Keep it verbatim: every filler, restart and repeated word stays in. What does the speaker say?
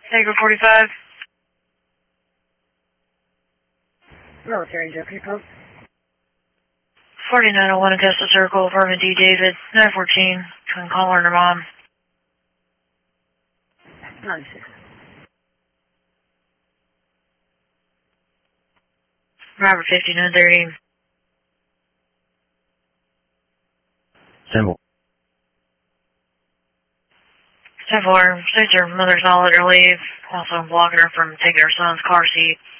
Tango forty-five. Military Deputy Post. forty-nine oh one Augusta Circle, Vermin D. David, nine fourteen. Can call her and her mom. ninety-six. Robert fifty-nine thirty. Symbol. ten four. States her mother's all at her leave. Also blocking her from taking her son's car seat.